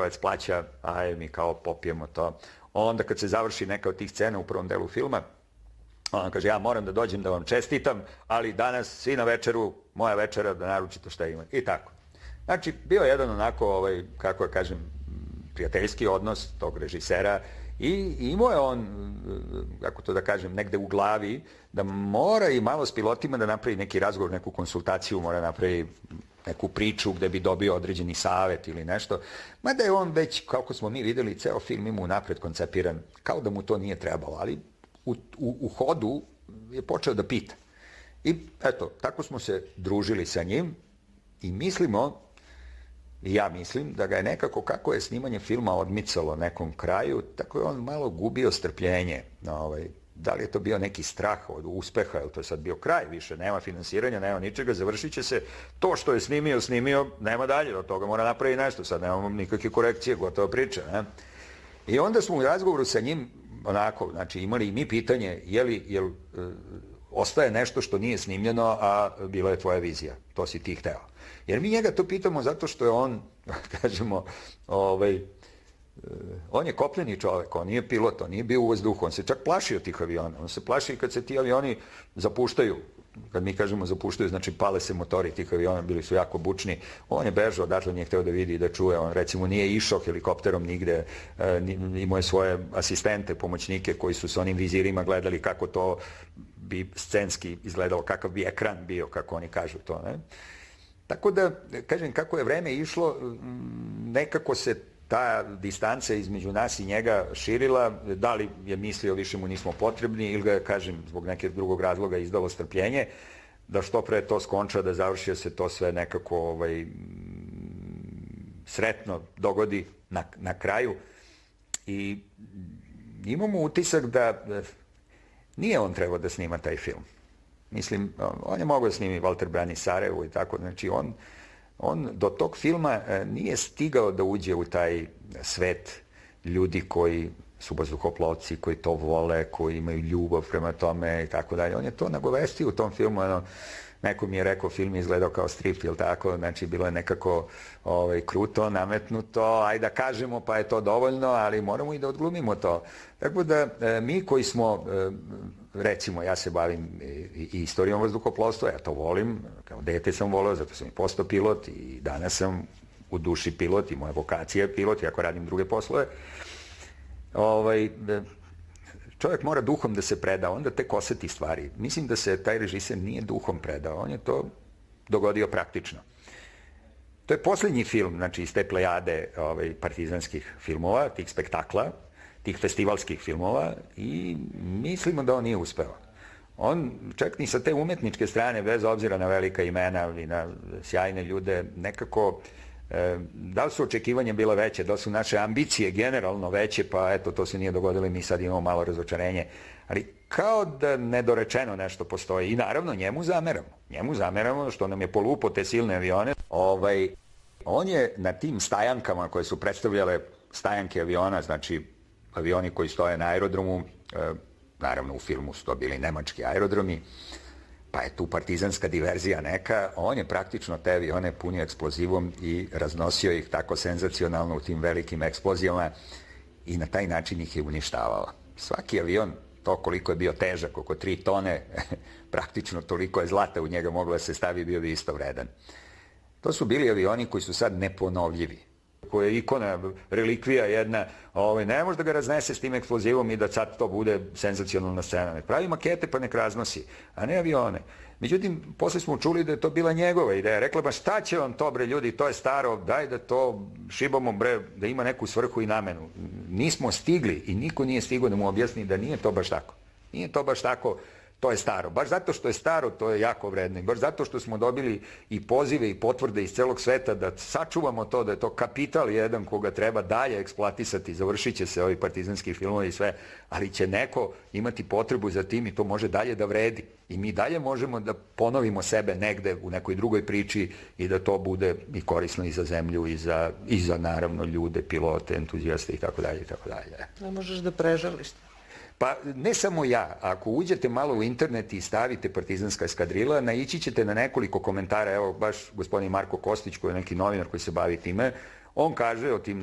Kragujevac plaća, aj mi kao popijemo to. Onda kad se završi neka od tih scena u prvom delu filma, on kaže, ja moram da dođem da vam čestitam, ali danas svi na večeru, moja večera, da naručite šta ima. I tako. Znači, bio je jedan onako, kako ja kažem, prijateljski odnos tog režisera i imao je on, kako to da kažem, negde u glavi, da mora i malo s pilotima da napravi neki razgovor, neku konsultaciju, mora napravi neku priču gde bi dobio određeni savet ili nešto. Mada je on već, kako smo mi videli, ceo film ima unapred koncepiran, kao da mu to nije trebalo, ali u hodu je počeo da pita. I eto, tako smo se družili sa njim i mislimo, i ja mislim, da ga je nekako, kako je snimanje filma odmicalo nekom kraju, tako je on malo gubio strpljenje. Da li je to bio neki strah od uspeha, ili to je sad bio kraj, više nema finansiranja, nema ničega, završit će se to što je snimio, nema dalje, od toga mora napraviti nešto, sad nemamo nikakve korekcije, gotova priča. Ne? I onda smo u razgovoru sa njim, onako, znači imali i mi pitanje, jel ostaje nešto što nije snimljeno, a bila je tvoja vizija, to si ti hteo. Jer mi njega to pitamo zato što je on, kažemo, on je kopneni čovek, on nije pilot, on nije bio u vazduhu, on se čak plašio tih aviona, on se plaši kad se ti avioni zapuštaju, kad mi kažemo zapuštaju, znači pale se motori tih aviona, bili su jako bučni, on je bežao, odatle nije hteo da vidi i da čuje, on recimo nije išao helikopterom nigde, imao je svoje asistente, pomoćnike koji su s onim vizirima gledali kako to bi scenski izgledalo, kakav bi ekran bio, kako oni kažu to, ne? Tako da, kažem, kako je vreme išlo, nekako se ta distanca između nas i njega širila, da li je mislio više mu nismo potrebni ili ga, kažem, zbog nekog drugog razloga izdalo strpljenje, da što pre to skonča, da završi se to sve nekako sretno dogodi na kraju. I imamo utisak da nije on trebao da snima taj film. Mislim, on je mogao da snimi Walter brani Sarajevo i tako, znači on do tog filma nije stigao da uđe u taj svet ljudi koji su vazduhoplovci, koji to vole, koji imaju ljubav prema tome i tako dalje. On je to nagovestio u tom filmu, neko mi je rekao, film je izgledao kao strip, ili tako, znači bilo je nekako kruto, nametnuto, ajde da kažemo pa je to dovoljno, ali moramo i da odglumimo to. Tako da mi koji smo, recimo, ja se bavim i istorijom vazduhoplovstva, ja to volim, kao dete sam voleo, zato sam i postao pilot i danas sam u duši pilot i moja vokacija je pilot, iako radim druge poslove. Čovjek mora duhom da se preda, onda tek oseti stvari. Mislim da se taj režiser nije duhom predao, on je to dogodio praktično. To je posljednji film, znači iz te plejade partizanskih filmova, tih spektakla, tih festivalskih filmova i mislimo da on nije uspeo. On čak ni sa te umetničke strane, bez obzira na velika imena i na sjajne ljude, nekako, da li su očekivanja bila veće, da li su naše ambicije generalno veće, pa eto, to se nije dogodilo i mi sad imamo malo razočarenje. Ali kao da nedorečeno nešto postoji i naravno njemu zameramo. Njemu zameramo što nam je polupo te silne avione. On je na tim stajankama koje su predstavljale stajanke aviona, znači avioni koji stoje na aerodromu, naravno u filmu su to bili nemački aerodromi, pa je tu partizanska diverzija neka, on je praktično te avione punio eksplozivom i raznosio ih tako senzacionalno u tim velikim eksplozijama i na taj način ih je uništavao. Svaki avion, to koliko je bio težak, oko 3 tone, praktično toliko je zlata u njega moglo da se stavi, bio bi isto vredan. To su bili avioni koji su sad neponovljivi, koja je ikona, relikvija jedna, ne može da ga raznese s tim eksplozivom i da sad to bude senzacionalna scena. Nek pravi makete pa nek raznosi, a ne avione. Međutim, posle smo čuli da je to bila njegova ideja. Rekla, ba šta će vam to, bre, ljudi, to je staro, daj da to šibamo, bre, da ima neku svrhu i namenu. Nismo stigli i niko nije stigao da mu objasni da nije to baš tako. Nije to baš tako, to je staro. Baš zato što je staro, to je jako vredno. I baš zato što smo dobili i pozive i potvrde iz celog sveta da sačuvamo to, da je to kapital jedan koga treba dalje eksploatisati. Završit će se ovi partizanski filmovi i sve, ali će neko imati potrebu za tim i to može dalje da vredi. I mi dalje možemo da ponovimo sebe negde u nekoj drugoj priči i da to bude i korisno i za zemlju i za naravno ljude, pilote, entuzijaste i tako dalje i tako dalje. Ne možeš da prežališ. Pa ne samo ja, ako uđete malo u internet i stavite partizanska eskadrila, naići ćete na nekoliko komentara, evo baš gospodin Marko Kostić koji je neki novinar koji se bavi time, on kaže o tim